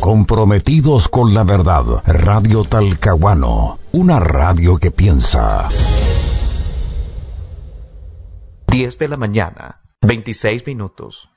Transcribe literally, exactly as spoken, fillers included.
Comprometidos con la verdad. Radio Talcahuano, una radio que piensa. diez de la mañana, veintiséis minutos.